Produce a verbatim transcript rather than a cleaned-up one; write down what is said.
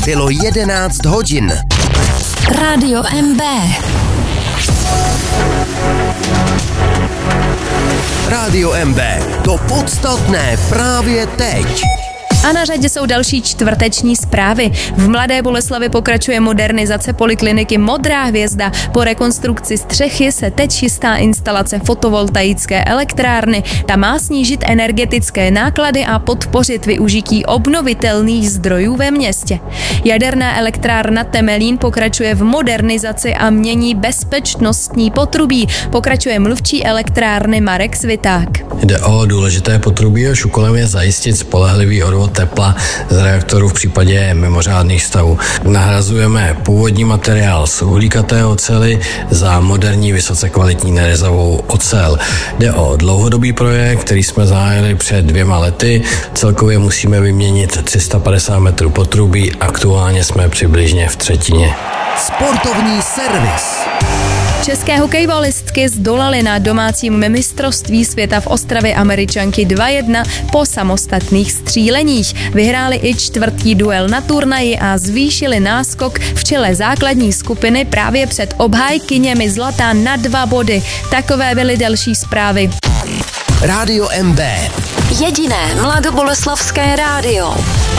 Bylo jedenáct hodin. Rádio M B. Rádio M B. To podstatné právě teď. A na řadě jsou další čtvrteční zprávy. V Mladé Boleslavi pokračuje modernizace polikliniky Modrá hvězda. Po rekonstrukci střechy se teď chystá instalace fotovoltaické elektrárny. Ta má snížit energetické náklady a podpořit využití obnovitelných zdrojů ve městě. Jaderná elektrárna Temelín pokračuje v modernizaci a mění bezpečnostní potrubí. Pokračuje mluvčí elektrárny Marek Sviták. Jde o důležité potrubí, jehož úkolem je zajistit spolehlivý odvod tepla z reaktoru v případě mimořádných stavů. Nahrazujeme původní materiál z uhlíkaté oceli za moderní vysoce kvalitní nerezovou ocel. Jde o dlouhodobý projekt, který jsme zahájili před dvěma lety. Celkově musíme vyměnit tři sta padesát metrů potrubí, aktuálně jsme přibližně v třetině. Sportovní servis. České hokejbalistky zdolaly na domácím mistrovství světa v Ostravě Američanky dva jedna po samostatných stříleních. Vyhráli i čtvrtý duel na turnaji a zvýšili náskok v čele základní skupiny právě před obhájkyněmi zlata na dva body. Takové byly další zprávy. Rádio M B. Jediné mladoboleslavské rádio.